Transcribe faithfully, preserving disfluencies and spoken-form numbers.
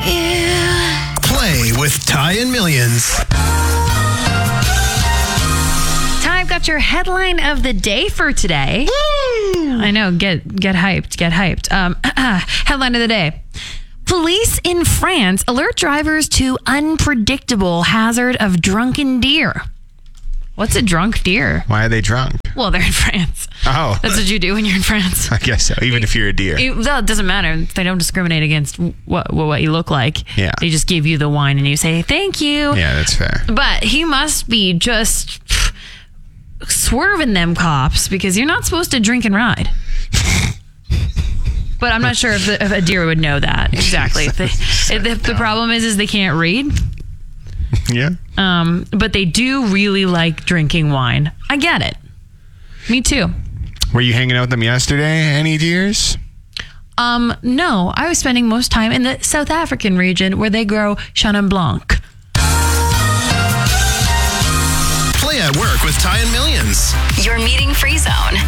you. Play with Ty and Millions. Ty, I've got your headline of the day for today. Woo! I know. Get get hyped. Get hyped. Um, headline of the day. Police in France alert drivers to unpredictable hazard of drunken deer. What's a drunk deer? Why are they drunk? Well, they're in France. Oh. That's what you do when you're in France. I guess so, even if you're a deer. It, well, it doesn't matter. They don't discriminate against what, what what you look like. Yeah. They just give you the wine and you say, thank you. Yeah, that's fair. But he must be just pff, swerving them cops because you're not supposed to drink and ride. But I'm not sure if, the, if a deer would know that exactly. If they, if the, the problem is, is they can't read. Yeah. Um, but they do really like drinking wine. I get it. Me too. Were you hanging out with them yesterday? Any deers? Um, no, I was spending most time in the South African region where they grow Chenin Blanc. Play at work with Ty and Millions. Your meeting free zone.